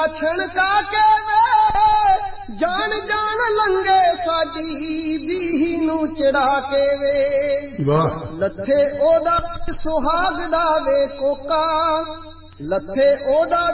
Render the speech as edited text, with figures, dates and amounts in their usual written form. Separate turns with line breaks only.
छणका के वे जान जान लंगे साडी बीही नू चढ़ा के वे लथे ओदा सुहाग दा वे कोका लथे ओदा